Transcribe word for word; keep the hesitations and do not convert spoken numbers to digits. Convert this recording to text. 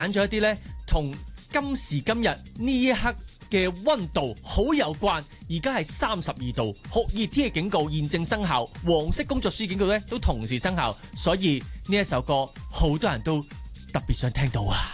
揀咗一啲咧同今時今日呢一刻嘅溫度好有關，而家係三十二度，酷熱天氣警告現正生效，黃色工作暑警告咧都同時生效，所以呢一首歌好多人都特別想聽到啊！